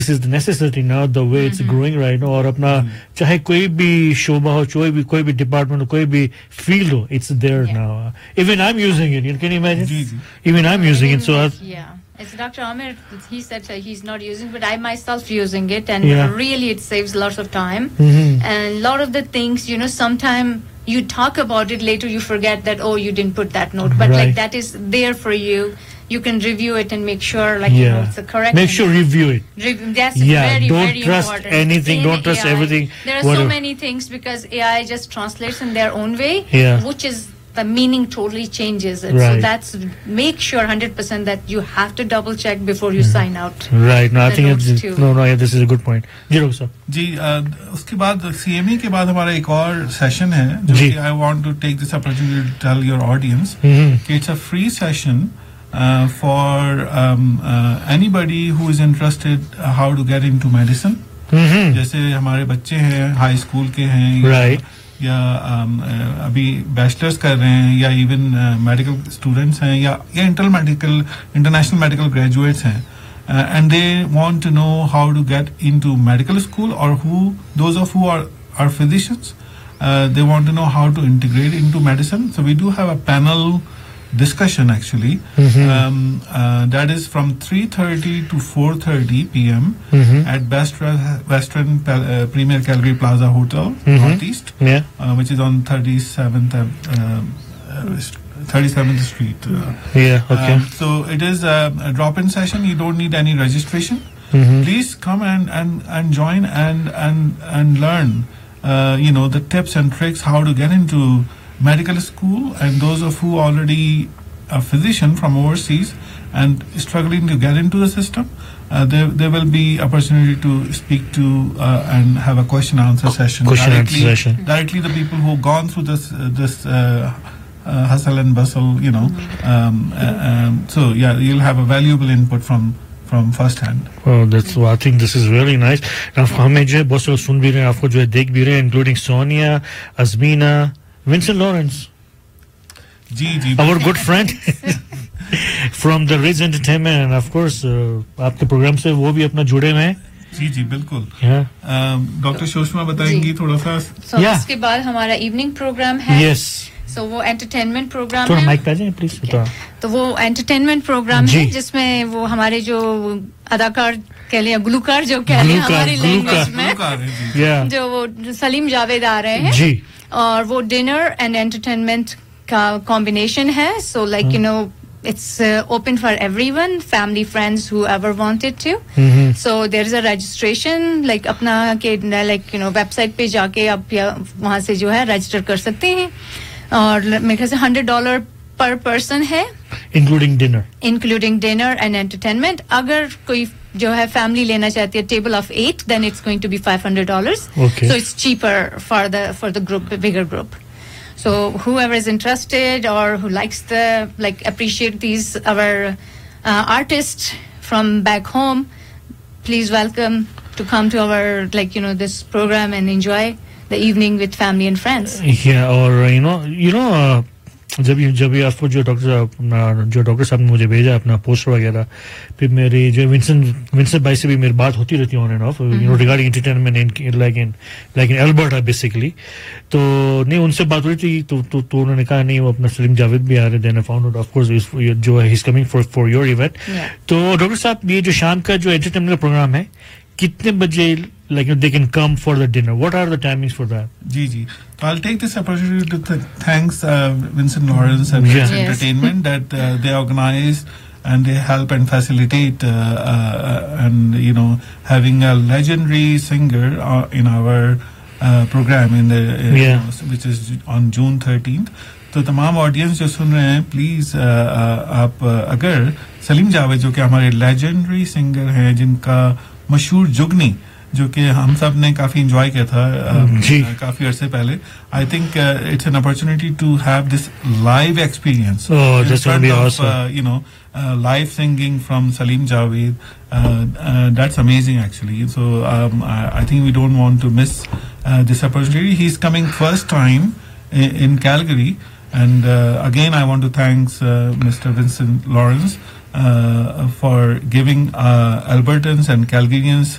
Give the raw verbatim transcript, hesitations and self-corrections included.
this is the necessity now, the way it's mm-hmm. growing right now. और अपना चाहे कोई भी शोबा हो, कोई भी कोई भी department हो, कोई भी field हो, it's there yeah. now. Even I'm using it. Can you imagine? Ji, ji. Even I'm using Even it. So like, yeah. It's Doctor Amir, he said uh, he's not using, but I myself using it, and yeah. really it saves lots of time. Mm-hmm. And a lot of the things, you know, sometimes you talk about it, later you forget that, oh, you didn't put that note. But right. like that is there for you. You can review it and make sure, like, yeah. you know, it's the correct. Make sure review it. Re- that's yeah, very, don't very trust important. anything. In don't trust A I, everything. There are whatever. so many things because A I just translates in their own way, yeah. which is the meaning totally changes it. Right. So that's make sure one hundred percent that you have to double check before you mm. sign out. Right. No, I think it's, no, no. Yeah, this is a good point. Ji doctor साहब. जी उसके बाद C M E के बाद हमारा एक और session है जो कि I want to take this opportunity to tell your audience कि it's a free session uh, for um, uh, anybody who is interested uh, how to get into medicine. Mm-hmm. जैसे हमारे बच्चे हैं हाई स्कूल के हैं right. या um, uh, अभी bachelors कर रहे हैं या इवन मेडिकल स्टूडेंट्स हैं या या inter medical international medical graduates हैं and they want to know how to get into medical school और who those of who are are physicians they want to know how to integrate into medicine so we do have a panel discussion actually mm-hmm. um, uh, that is from three thirty to four thirty p.m. mm-hmm. at Best Western uh, Premier Calgary Plaza Hotel mm-hmm. Northeast yeah. uh, which is on thirty-seventh uh, uh, thirty-seventh Street uh, yeah okay um, so it is a, a drop-in session. You don't need any registration. mm-hmm. Please come and, and, and join and, and, and learn uh, you know the tips and tricks how to get into medical school, and those of who already a physician from overseas and struggling to get into the system, uh, there there will be opportunity to speak to uh, and have a question answer session question directly, answer session directly the people who gone through this uh, this uh, uh, hustle and bustle, you know. Um, uh, um, so yeah, you'll have a valuable input from from first hand. Oh, that's well, I think this is really nice. Now, हमें जो बहुत सारे सुन भी रहे हैं, आपको जो है देख भी रहे हैं, including Sonia, Azmina, Vincent Lawrence, ji ji our good friend from the Ridge Entertainment, and of course uh, आपके प्रोग्राम से वो भी अपना जुड़े हुए हैं. जी जी बिल्कुल. डॉक्टर शोशमा बताएंगी थोड़ा सा. so, yeah. उसके बाद हमारा इवनिंग प्रोग्राम है. yes. so वो एंटरटेनमेंट प्रोग्राम है. थोड़ा माइक पे आ जाए प्लीज. तो वो एंटरटेनमेंट प्रोग्राम है जिसमें वो हमारे जो अदाकार कह लिया गुलूकार जो कह लिया हमारी लैंग्वेज में जो वो सलीम जावेद आ रहे हैं जी. और वो डिनर एंड एंटरटेनमेंट का कॉम्बिनेशन है. So like you know it's uh, open for everyone, family, friends, whoever wanted to. mm-hmm. So there is a registration, like अपना के like you know website पे जाके आप वहाँ से जो है register कर सकते हैं. और मेरे ख्याल से hundred dollar per person है, including dinner including dinner and entertainment. अगर कोई जो है family लेना चाहती है table of eight, then it's going to be five hundred dollars. okay. So it's cheaper for the for the group, bigger group. So whoever is interested or who likes the like appreciate these our uh, artists from back home, please welcome to come to our like you know this program and enjoy the evening with family and friends. Yeah, or uh, you know you know uh, जब ये जब ये आपको जो doctor साहब जो doctor साहब ने मुझे भेजा अपना पोस्टर वगैरह, फिर मेरी जो विंसेंट विंसेंट भाई से भी मेरी बात होती रहती है on end of, you know regarding entertainment in like in like in Alberta basically. तो नहीं उनसे बात हो रही थी तो तो, तो उन्होंने कहा नहीं वो अपना सलीम जावेद भी आ रहे. Then I found out of course जो है he is coming for for your event. तो डॉक्टर साहब ये जो शाम का जो एंटरटेनमेंट का प्रोग्राम है कितने बजे like you know, they can come for the dinner? What are the timings for that? Ji ji. So I'll take this opportunity to th- thanks uh, Vincent Lawrence and yeah. yes. Entertainment that uh, they organize and they help and facilitate uh, uh, and you know having a legendary singer uh, in our uh, program in the uh, yeah. you know, which is on June thirteenth. तो तमाम audience जो सुन रहे हैं please आप अगर सलीम जावेद जो कि हमारे लेजेंडरी सिंगर हैं जिनका मशहूर जुगनी जो कि हम सब ने काफी एंजॉय किया था uh, काफी अरसे पहले. I think it's an opportunity to have this live experience you know live singing from Salim Javed. Uh, uh, that's amazing actually. So um, I, I think we don't want to miss uh, this opportunity. He's coming first time in, in Calgary, and uh, again I want to thank uh, Mister Vincent Lawrence uh, for giving uh, Albertans and Calgarians